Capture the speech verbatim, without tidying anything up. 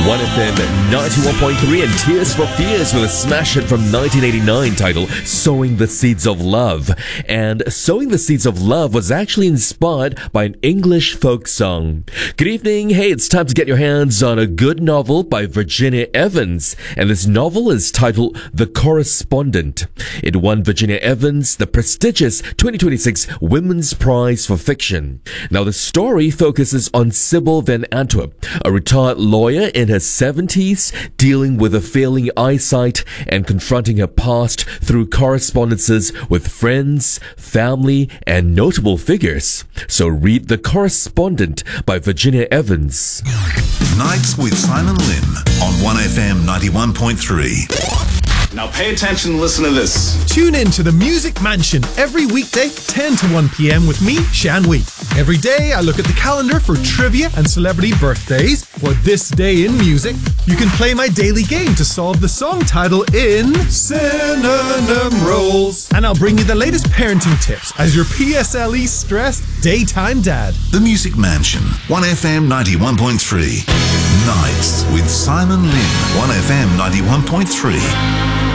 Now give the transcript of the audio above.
one F M ninety-one point three and Tears for Fears with a smash hit from nineteen eighty-nine titled Sowing the Seeds of Love. And Sowing the Seeds of Love was actually inspired by an English folk song. Good evening. Hey, it's time to get your hands on a good novel by Virginia Evans. And this novel is titled The Correspondent. It won Virginia Evans the prestigious twenty twenty-six Women's Prize for Fiction. Now, the story focuses on Sybil Van Antwerp, a retired lawyer in her seventies, dealing with a failing eyesight and confronting her past through correspondences with friends, family, and notable figures. So read The Correspondent by Virginia Evans. Nights with Simon Lim on one F M ninety-one point three. Now pay attention and listen to this. Tune in to the Music Mansion every weekday, ten to one p.m. with me, Shan Wee. Every day I look at the calendar for trivia and celebrity birthdays. For this day in music, you can play my daily game to solve the song title in Synonym Rolls. And I'll bring you the latest parenting tips as your P S L E stressed daytime dad. The Music Mansion, one F M ninety-one point three. Nights with Simon Lim, one F M ninety-one point three.